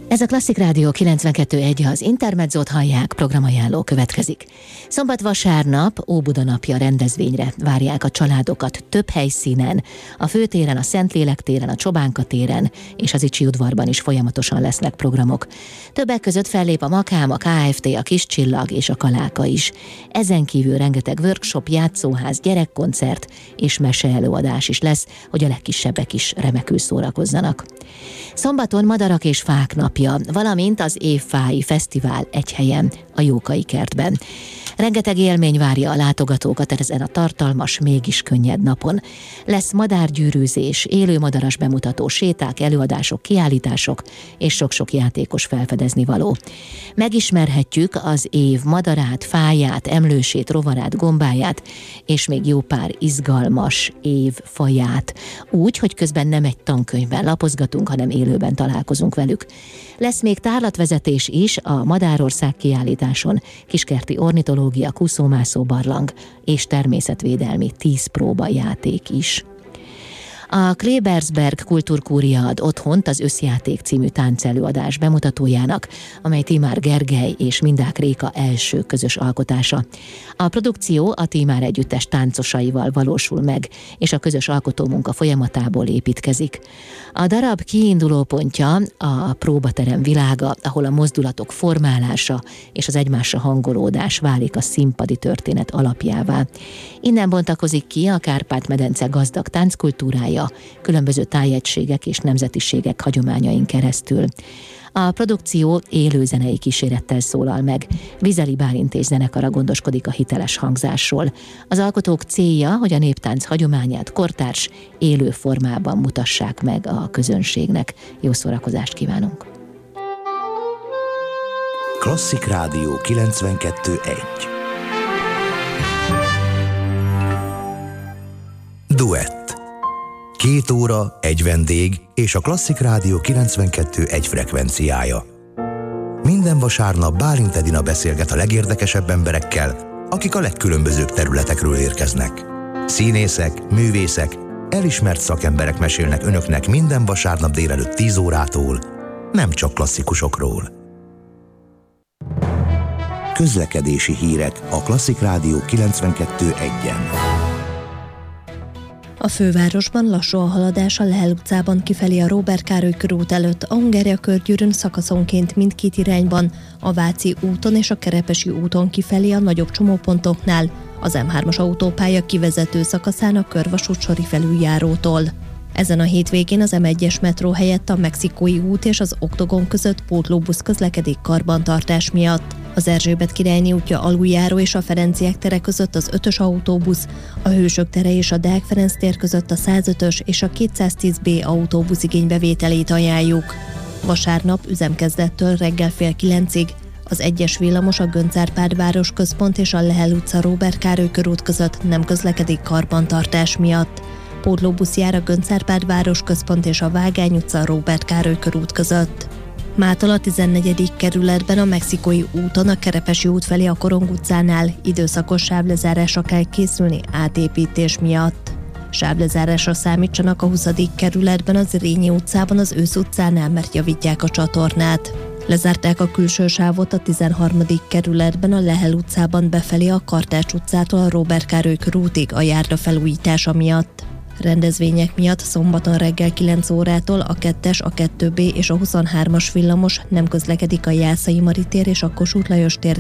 Ez a Klasszik Rádió 92.1, az Intermedzót hallják, programajánló következik. Szombat-vasárnap Óbuda napja rendezvényre várják a családokat több helyszínen, a Főtéren, a Szentlélek téren, a Csobánka téren és az Icsi udvarban is folyamatosan lesznek programok. Többek között fellép a Makám, a Kft., a Kis Csillag és a Kaláka is. Ezen kívül rengeteg workshop, játszóház, gyerekkoncert és meseelőadás is lesz, hogy a legkisebbek is remekül szórakozzanak. Szombaton Madarak és Fák napja, valamint az Évfái Fesztivál egy helyen, a Jókai kertben. Rengeteg élmény várja a látogatókat ezen a tartalmas, mégis könnyed napon. Lesz madárgyűrűzés, élő madaras bemutató, séták, előadások, kiállítások és sok-sok játékos felfedezni való. Megismerhetjük az év madarát, fáját, emlősét, rovarát, gombáját és még jó pár izgalmas évfaját. Úgy, hogy közben nem egy tankönyvben lapozgatunk, hanem élőben találkozunk velük. Lesz még tárlatvezetés is a Madárország kiállításon, kiskerti ornitológia, kúszómászó barlang és természetvédelmi 10 próbajáték is. A Klebersberg Kultúrkúria ad otthont az Összjáték című táncelőadás bemutatójának, amely Timár Gergely és Mindák Réka első közös alkotása. A produkció a Timár együttes táncosaival valósul meg, és a közös alkotómunka folyamatából építkezik. A darab kiinduló pontja a próbaterem világa, ahol a mozdulatok formálása és az egymásra hangolódás válik a színpadi történet alapjává. Innen bontakozik ki a Kárpát-medence gazdag tánckultúrája, különböző tájegységek és nemzetiségek hagyományain keresztül. A produkció élő zenei kísérettel szólal meg. Vizeli Bálint és zenekara gondoskodik a hiteles hangzásról. Az alkotók célja, hogy a néptánc hagyományát kortárs, élő formában mutassák meg a közönségnek. Jó szórakozást kívánunk! Klasszik Rádió 92.1. Duett. 2 óra, egy vendég és a Klasszik Rádió 92.1 frekvenciája. Minden vasárnap Bálint Edina beszélget a legérdekesebb emberekkel, akik a legkülönbözőbb területekről érkeznek. Színészek, művészek, elismert szakemberek mesélnek önöknek minden vasárnap délelőtt 10 órától, nem csak klasszikusokról. Közlekedési hírek a Klasszik Rádió 92.1-en. A fővárosban lassú a haladás a Lehel utcában kifelé a Róbert Károly körút előtt, a Hungária körgyűrűn szakaszonként mindkét irányban, a Váci úton és a Kerepesi úton kifelé a nagyobb csomópontoknál, az M3-as autópálya kivezető szakaszán a Körvasút sori felüljárótól. Ezen a hétvégén az M1-es metró helyett a Mexikói út és az Oktogon között pótlóbusz közlekedik karbantartás miatt. Az Erzsébet királyné útja aluljáró és a Ferenciek tere között az 5-ös autóbusz, a Hősök tere és a Deák Ferenc tér között a 105-ös és a 210B autóbusz igénybevételét ajánljuk. Vasárnap üzemkezdettől reggel 8:30-ig az 1-es villamos a Göncz-Árpád városközpont és a Lehel utca Róbert Károly körút között nem közlekedik karbantartás miatt. Pótlóbusz jár a Göncz-Árpád városközpont és a Vágány utca Róbert Károly körút között. Mától a 14. kerületben a Mexikói úton a Kerepesi út felé a Korong utcánál időszakos sávlezárásra kell készülni átépítés miatt. Sávlezárásra számítsanak a 20. kerületben az Rényi utcában az Ősz utcánál, mert javítják a csatornát. Lezárták a külső sávot a 13. kerületben a Lehel utcában befelé a Kartács utcától a Róbert Károly körútig a járda felújítása miatt. Rendezvények miatt szombaton reggel 9 órától a 2-es, a 2B és a 23-as villamos nem közlekedik a Jászai Mari tér és a Kossuth Lajos tér